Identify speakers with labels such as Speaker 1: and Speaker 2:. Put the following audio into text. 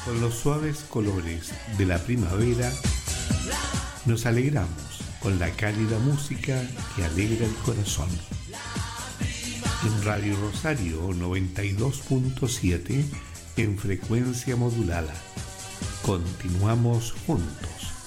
Speaker 1: Con los suaves colores de la primavera, nos alegramos con la cálida música que alegra el corazón. En Radio Rosario 92.7 en frecuencia modulada. Continuamos juntos.